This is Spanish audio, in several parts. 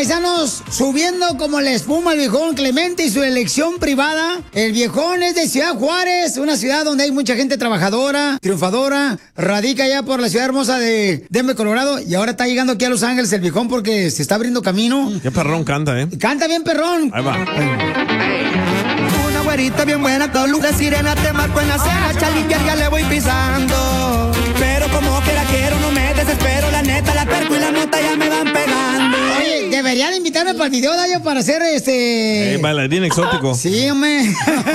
paisanos, subiendo como la espuma el viejón Clemente y su elección privada. El viejón es de Ciudad Juárez, una ciudad donde hay mucha gente trabajadora, triunfadora. Radica ya por la ciudad hermosa de Denver, Colorado. Y ahora está llegando aquí a Los Ángeles el viejón porque se está abriendo camino. Qué perrón canta, ¿eh? Canta bien, perrón. Ahí va. Una güerita bien buena con luz de sirena te marco en la cena, chalinguer ya le voy pisando. Pero como quiero, no me desespero, la neta, la perco y la nota ya me van pegando. Oye, debería de invitarme para el video, Dayo, para hacer bailarín exótico. Sí, hombre.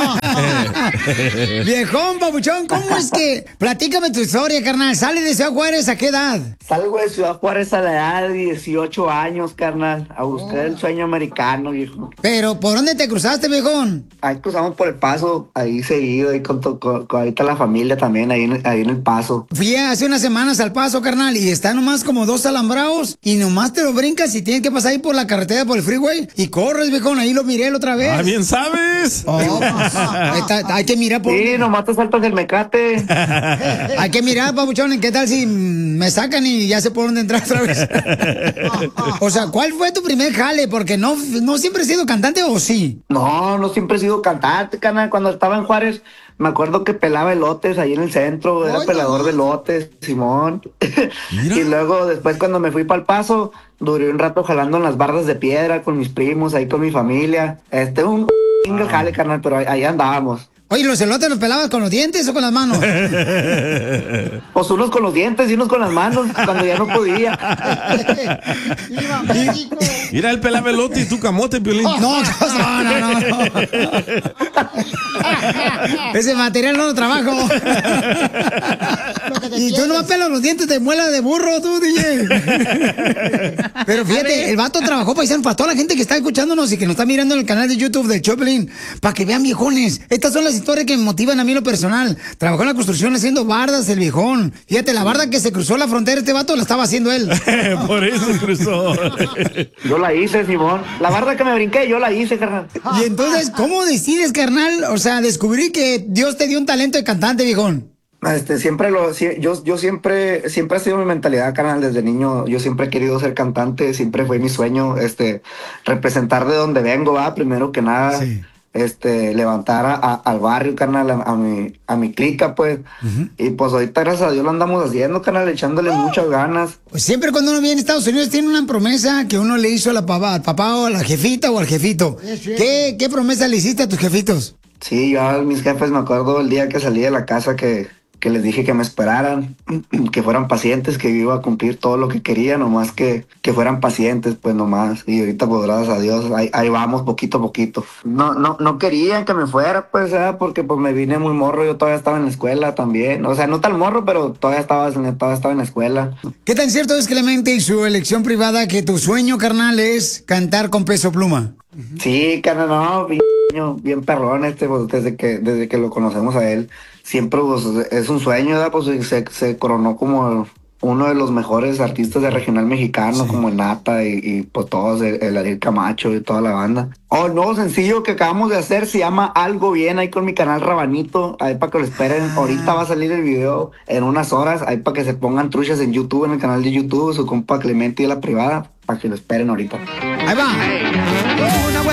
Viejón, papuchón, ¿cómo es que? Platícame tu historia, carnal. ¿Sales de Ciudad Juárez a qué edad? Salgo de Ciudad Juárez a la edad de 18 años, carnal, a buscar el sueño americano, viejo. Pero, ¿por dónde te cruzaste, viejón? Ahí cruzamos por El Paso, ahí seguido, ahí con ahorita la familia también, ahí en El Paso. Fui hace unas semanas al Paso, carnal, y está nomás como 2 alambrados, y nomás te lo brincas y tienes que pasar ahí por la carretera, por el freeway, y corres, viejón, ahí lo miré la otra vez. ¡Ah, bien sabes! Hay que mirar por... Sí, nomás te saltas del mecate. Hay que mirar, papuchón, ¿qué tal si me sacan y ya sé por dónde entrar otra vez? O sea, ¿cuál fue tu primer jale? Porque no siempre he sido cantante, ¿o sí? No siempre he sido cantante, carnal. Cuando estaba en Juárez, me acuerdo que pelaba elotes ahí en el centro, era pelador de elotes, Simón. Y luego, después, cuando me fui para El Paso, duré un rato jalando en las bardas de piedra con mis primos, ahí con mi familia. Un jale, carnal, pero ahí andábamos. Oye, ¿los elotes los pelabas con los dientes o con las manos? Pues unos con los dientes y unos con las manos, cuando ya no podía. Mira, el pelaba elote y tú camote, Piolín. No. Ese material no lo trabajo. Y tú no pelas los dientes de muela de burro, tú, DJ. Pero fíjate, el vato trabajó, paisano, para toda la gente que está escuchándonos y que nos está mirando en el canal de YouTube del Choplin, para que vean, viejones. Estas son las historias que me motivan a mí en lo personal. Trabajó en la construcción haciendo bardas, el viejón. Fíjate, la barda que se cruzó la frontera, este vato la estaba haciendo él. Por eso cruzó. Yo la hice, Simón. La barda que me brinqué, yo la hice, carnal. Y entonces, ¿cómo decides, carnal? O sea, descubrí que Dios te dio un talento de cantante, viejón. Yo siempre ha sido mi mentalidad, carnal, desde niño. Yo siempre he querido ser cantante, siempre fue mi sueño, representar de donde vengo, primero que nada. Sí. Levantar al barrio, carnal, a mi clica, pues. Y pues ahorita, gracias a Dios, lo andamos haciendo, carnal, echándole muchas ganas. Pues siempre cuando uno viene a Estados Unidos tiene una promesa que uno le hizo al papá o a la jefita o al jefito. ¿Qué promesa le hiciste a tus jefitos? Sí, yo a mis jefes me acuerdo el día que salí de la casa que les dije que me esperaran, que fueran pacientes, que yo iba a cumplir todo lo que quería, nomás que fueran pacientes, pues nomás. Y ahorita, pues gracias a Dios, ahí vamos poquito a poquito. No querían que me fuera, pues, porque pues me vine muy morro, yo todavía estaba en la escuela también. O sea, no tan morro, pero todavía estaba en la escuela. ¿Qué tan cierto es, Clemente, y su elección privada, que tu sueño, carnal, es cantar con Peso Pluma? Sí, carnal, no, bien perrón pues, desde que lo conocemos a él. Siempre pues, es un sueño, ¿verdad? Pues se coronó como uno de los mejores artistas de regional mexicano, sí, como el Nata y pues todos, el Ariel Camacho y toda la banda. El nuevo sencillo que acabamos de hacer se llama Algo Bien, ahí con mi canal Rabanito, ahí para que lo esperen. Ahorita va a salir el video en unas horas, ahí para que se pongan truchas en YouTube, en el canal de YouTube, su compa Clemente y La Privada, para que lo esperen ahorita. Ahí va.